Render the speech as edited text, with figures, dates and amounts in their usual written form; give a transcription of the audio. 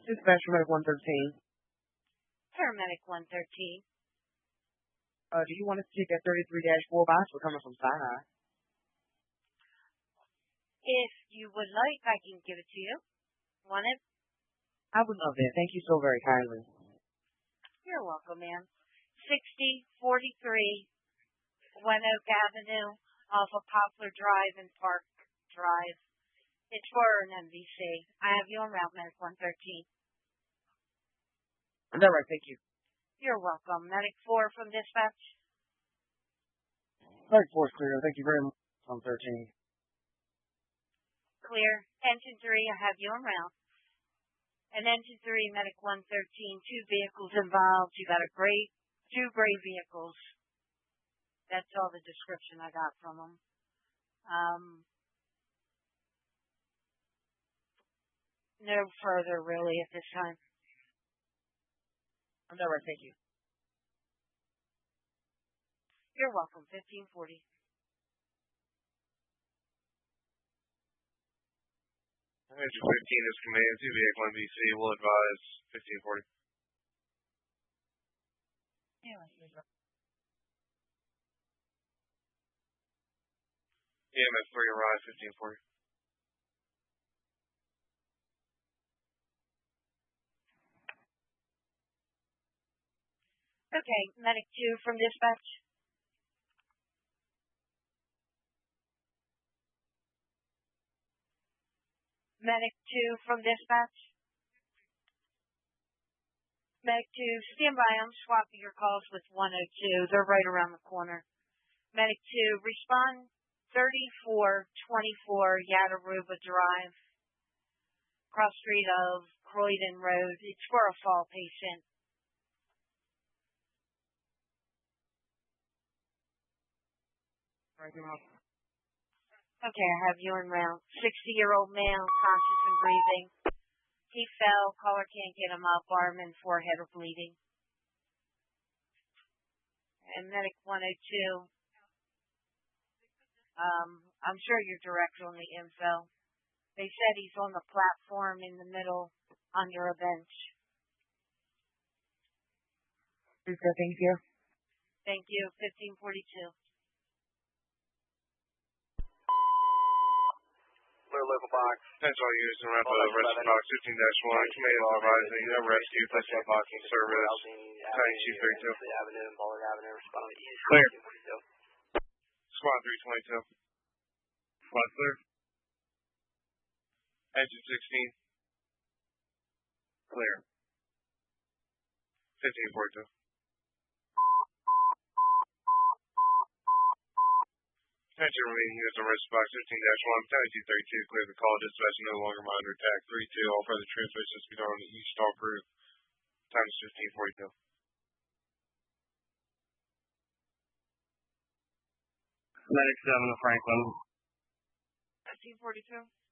Dispatch from Medic 113. Paramedic 113. Do you want us to take that 33-4 box? We're coming from Sinai. If you would like, I can give it to you. Want it? I would love that. Thank you so very kindly. You're welcome, ma'am. 6043 Gwen Oak Avenue off of Poplar Drive and Park Drive. It's for an MVC. I have you on route, Medic 113. All right, thank you. You're welcome. Medic 4 from dispatch. Medic 4 is clear. Thank you very much. 113. Clear. Engine 3, I have you en route. And Engine 3, Medic 113, 2 vehicles involved. You got two gray vehicles. That's all the description I got from them. No further, really, at this time. All right, thank you. You're welcome. 1540. Engine 15 is command 2 vehicle MVC. Will advise 1540. EMS 3 arrive 1540. Okay, Medic 2 from dispatch. Medic 2 from dispatch. Medic 2, stand by. I'm swapping your calls with 102. They're right around the corner. Medic 2, respond 3424 Yataruba Drive, cross street of Croydon Road. It's for a fall patient. Okay, I have you en route. 60-year-old male, conscious and breathing. He fell. Caller can't get him up. Arm and forehead are bleeding. And Medic 102. I'm sure you're direct on the info. They said he's on the platform in the middle under a bench. Thank you. Thank you. 1542. Local box. Attention all units in rescue box 15-1. Command advising no rescue. Placement box in service. Battalion Chief 32. Clear. Squad 322. Squad clear. Engine 16. Clear. 1542. Attention remaining units on rescue box 15-1. Battalion Chief 32. Clear the call. Dispatch no longer monitor attack 32. All further transmissions be done on the East Stalk route. Time is 1542. Medic 7 of Franklin. 1542.